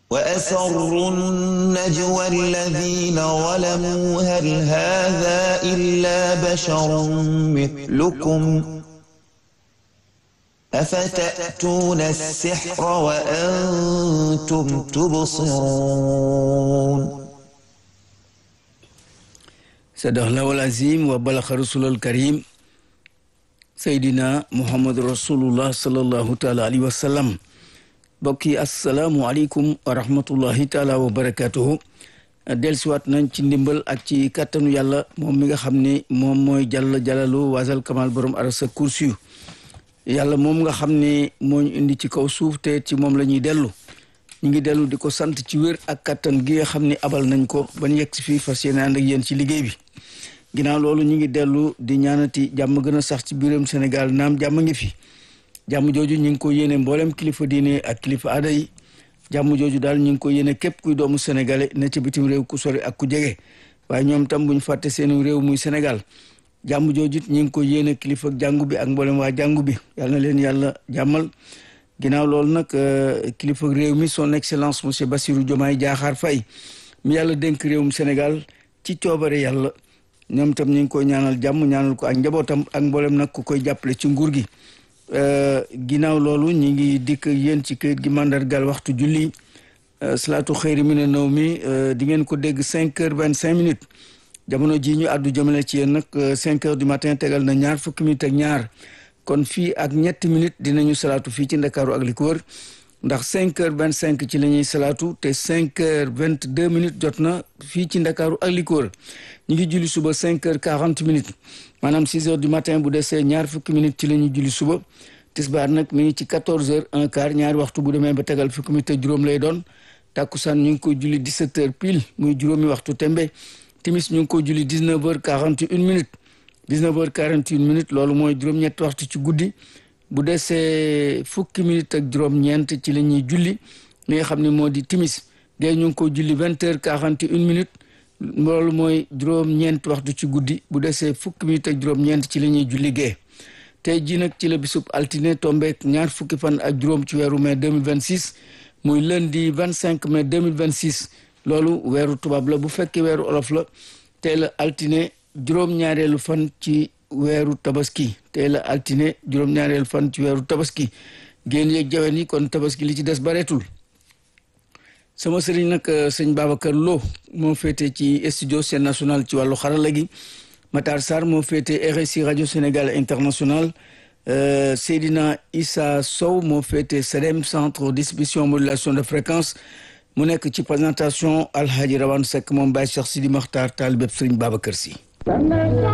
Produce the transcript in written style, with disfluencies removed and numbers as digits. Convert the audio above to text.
وأسروا النجوى الذين ظلموا هل هذا إلا بشر مثلكم أفتأتون السحر وأنتم تبصرون صدق الله العظيم وبلغ رسول الكريم سيدنا محمد رسول الله صلى الله تعالى عليه وسلم bokki asalaamualeykum wa rahmatullahi taala wa barakatuhu dellusiwaat nañ ci ndimbal ak ci kàttanu yàlla moom mi nga xam ne moom mooy jàll jàllalu waasal kamal borom arasa kursiyu yàlla moom nga xam ne moo ñu indi ci kaw suuf te ci moom la ñuy dellu ñu ngi dellu di ko sant ci wér ak kàttan gi nga xam ne abal nañ ko ba ñu yegg si fii fas yéene ànd ak yéen ci liggéey bi ginnaaw loolu ñu ngi dellu di ñaanati jàmm gën a sax ci biiram Sénégal naam jàmm ngi fi jàmm jooju ñu ngi ko yéene mboolem kilifa diine ak kilifa aada yi jàmm jooju daal ñu ngi ko yéene képp kuy doomu sénégalais ne ci bitim réew ku sori ak ku jege waaye ñoom tam buñ fàtte seen réew muy Sénégal jàmm jooju ñu ngi ko yéene kilifa jàngu bi ak mboolem waa jàngu bi yal na leen yàlla jàmmal ginnaaw loolu nag kilifa réew mi son excellence monsieur Bassirou Diomaye Diakhar Faye mi yàlla dénk réewum Sénégal ci coobare yàlla ñoom tam ñu ngi koy ñaanal jàmm ñaanal ko ak njabootam ak mboolem nag ku koy jàppale ci nguur gi ginnaaw loolu ñi ngi dikk yéen ci këyit gi mandargal waxtu julli salaatu xëyri mi ne naw mi di ngeen ko dégg 5h25 jamono ji ñu àddu jëmale ci yéen nag 5h du matin tegal na ñaar fukki minutes ak ñaar kon fii ak ñetti minutes dinañu salaatu fii ci Ndakaaru ak li ko wër ndax 5h25 ci la ñuy salaatu te 5h22 jot na fii ci Ndakaaru ak li ko wër ñu ngi julli suba 5h40 maanaam 6h du matin bu desee ñaar fukki minutes ci la ñuy julli suba tisbaar nag mi ngi ci 14h15 ñaari waxtu bu demee ba tegal fukki minutes ak juróom lay doon takkusaan ñu ngi koy julli 17h pile muy juróomi waxtu tembe timis ñu ngi koy julli 19h41 19h41 loolu mooy juróom-ñetti waxtu ci guddi bu desee fukki minutes ak juróom-ñeent ci la ñuy julli li nga xam ne moo di timis gée ñu ngi koy julli 20h41 loolu mooy juróom-ñeent waxtu ci guddi bu desee fukki minutes ak juróom-ñeent ci la ñuy julli gee tey jii nag ci la bisub altine tombeek ñaar fukki fan ak juróom ci weeru mai 2026 muy lundi 25 mai 2026 loolu weeru tubaab la bu fekkee weeru olof la tey la altine juróom-ñaareelu fan ci weeru tabaski tey la altine juróom-ñaareelu fan ci weeru tabaski génn yeeg jawen yi kon tabaski li ci des bareetul sama sëriñ nag sëñ Babacar Lo moo féete ci studio Sen National ci wàllu xarala gi Matar Sarr moo féete RSI rajo Sénégal International Seydina Issa Sow moo féete CEDEM centre distribution modulation de fréquence mu nekk ci présentation Alhaji Rawane Seck moom Baye Cheikh Sidi Makhtar taalibe sëriñ Babacar Sy